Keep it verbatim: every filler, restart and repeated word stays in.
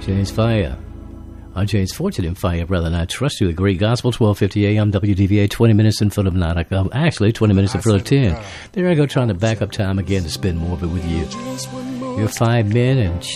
James Fire. On James Fortune and Fire, Brother, and I trust you. The Great Gospel, twelve fifty A M, W D V A, twenty minutes in front of nine. Um, actually, twenty minutes in front of ten. There I go, trying to back up time again to spend more of it with you. You're five men and